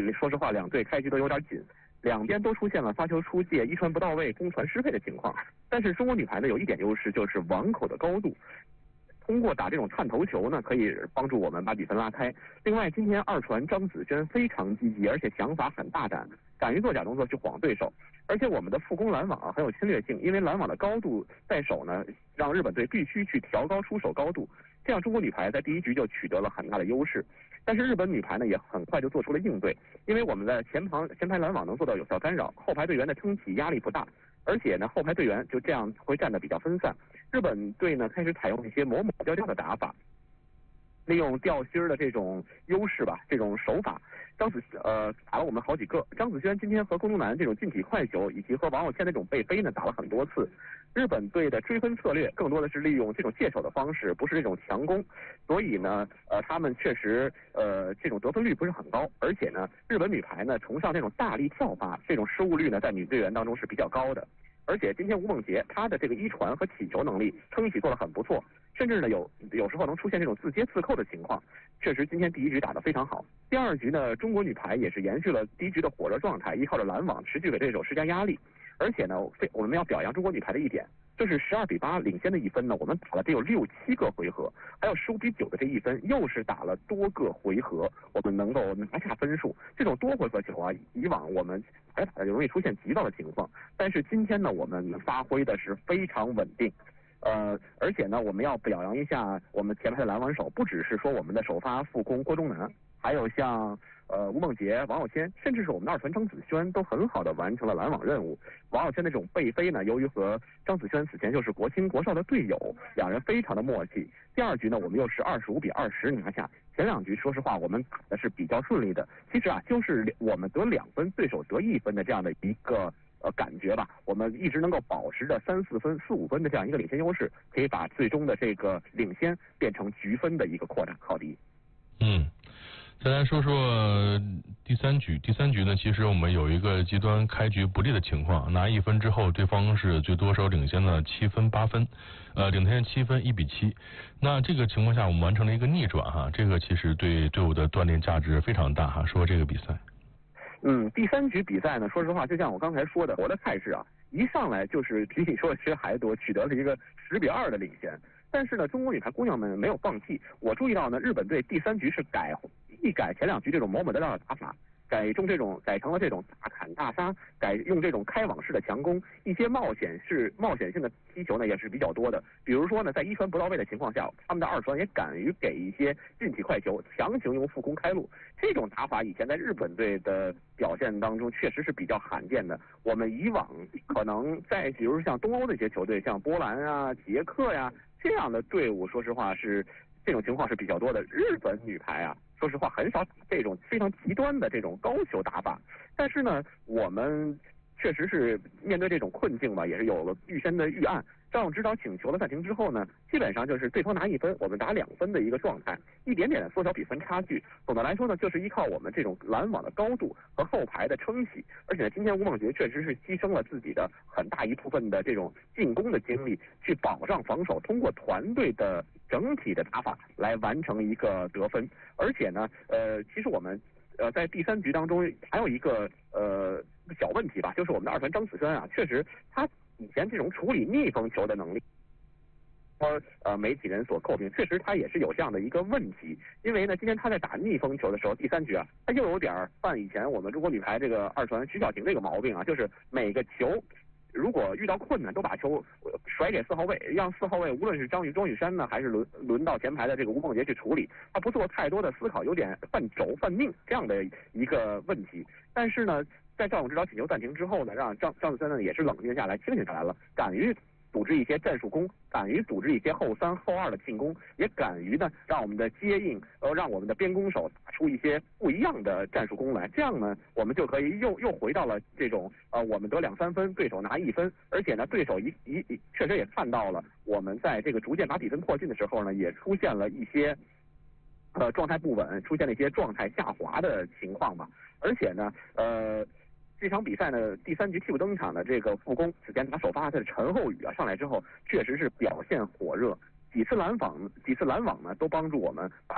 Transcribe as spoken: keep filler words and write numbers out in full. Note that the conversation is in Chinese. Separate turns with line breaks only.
说实话，两队开局都有点紧，两边都出现了发球出界、一传不到位、攻传失配的情况。但是中国女排呢有一点优势，就是网口的高度。通过打这种探头球呢，可以帮助我们把比分拉开。另外，今天二传张子萱非常积极，而且想法很大胆，敢于做假动作去晃对手。而且我们的副攻拦网啊很有侵略性，因为拦网的高度在手呢，让日本队必须去调高出手高度，这样中国女排在第一局就取得了很大的优势。但是日本女排呢也很快就做出了应对，因为我们的前旁前排拦网能做到有效干扰，后排队员的撑起压力不大。而且呢，后排队员就这样会站得比较分散。日本队呢开始采用一些磨磨掉掉的打法，利用吊心的这种优势吧，这种手法，张子呃打了我们好几个。张子萱今天和龚东南这种近体快球，以及和王晓谦那种背飞呢打了很多次。日本队的追分策略更多的是利用这种借手的方式，不是这种强攻，所以呢，呃，他们确实呃这种得分率不是很高，而且呢，日本女排呢崇尚这种大力跳发，这种失误率呢在女队员当中是比较高的。而且今天吴梦洁她的这个一传和起球能力撑起做得很不错，甚至呢有有时候能出现这种自接自扣的情况，确实今天第一局打得非常好。第二局呢，中国女排也是延续了第一局的火热状态，依靠着拦网持续给对手施加压力。而且呢，非我们要表扬中国女排的一点，就是十二比八领先的一分呢，我们打了得有六七个回合，还有十五比九的这一分，又是打了多个回合，我们能够拿下分数。这种多回合球啊，以往我们还打的容易出现急躁的情况，但是今天呢，我们发挥的是非常稳定。呃，而且呢，我们要表扬一下我们前排的拦网手，不只是说我们的首发副攻郭忠南，还有像呃吴梦洁、王晓谦，甚至是我们的二传张子萱，都很好的完成了拦网任务。王晓谦那种背飞呢，由于和张子萱此前就是国青国少的队友，两人非常的默契。第二局呢，我们又是二十五比二十拿下。前两局说实话我们打的是比较顺利的，其实啊就是我们得两分，对手得一分的这样的一个呃感觉吧，我们一直能够保持着三四分、四五分的这样一个领先优势，可以把最终的这个领先变成局分的一个扩大考敌。
嗯。再来说说第三局，第三局呢，其实我们有一个极端开局不利的情况，拿一分之后，对方是最多手领先了七分八分，呃，领先七分一比七。那这个情况下，我们完成了一个逆转哈，这个其实对队伍的锻炼价值非常大哈。说这个比赛，
嗯，第三局比赛呢，说实话，就像我刚才说的，我的态势啊，一上来就是比你说的其实还多，取得了一个十比二的领先。但是呢，中国女排姑娘们没有放弃。我注意到呢，日本队第三局是改一改前两局这种磨磨叨叨的打法，改用这种改成了这种大砍大杀，改用这种开网式的强攻，一些冒险式冒险性的踢球呢也是比较多的。比如说呢，在一传不到位的情况下，他们的二传也敢于给一些近体快球，强行用副攻开路。这种打法以前在日本队的表现当中确实是比较罕见的。我们以往可能在比如像东欧的一些球队，像波兰啊、捷克呀、啊、这样的队伍，说实话是这种情况是比较多的。日本女排啊，说实话很少打这种非常极端的这种高球打法。但是呢，我们确实是面对这种困境吧，也是有了预先的预案。张勇指导请求了暂停之后呢，基本上就是对方拿一分，我们打两分的一个状态，一点点的缩小比分差距。总的来说呢，就是依靠我们这种拦网的高度和后排的撑起。而且呢，今天吴梦洁确实是牺牲了自己的很大一部分的这种进攻的精力，去保障防守，通过团队的整体的打法来完成一个得分。而且呢，呃，其实我们呃在第三局当中还有一个呃小问题吧，就是我们的二传张子萱啊，确实他以前这种处理逆风球的能力，和呃媒体人所诟病，确实他也是有这样的一个问题。因为呢，今天他在打逆风球的时候，第三局啊，他又有点犯以前我们中国女排这个二传徐晓婷这个毛病啊，就是每个球如果遇到困难，都把球甩给四号位，让四号位无论是张雨庄雨珊呢，还是轮轮到前排的这个吴梦洁去处理，他不做太多的思考，有点犯轴犯命这样的一个问题。但是呢，在赵勇指导请求暂停之后呢，让张张子萱呢也是冷静下来、清醒下来了，敢于组织一些战术攻，敢于组织一些后三后二的进攻，也敢于呢让我们的接应，呃，让我们的边攻手打出一些不一样的战术攻来。这样呢，我们就可以又又回到了这种呃，我们得两三分，对手拿一分，而且呢，对手一一确实也看到了我们在这个逐渐把比分迫近的时候呢，也出现了一些呃状态不稳，出现了一些状态下滑的情况吧。而且呢，呃。这场比赛呢，第三局替补登场的这个副攻，此前打首发的陈厚宇啊，上来之后确实是表现火热，几次拦网，几次拦网呢，都帮助我们把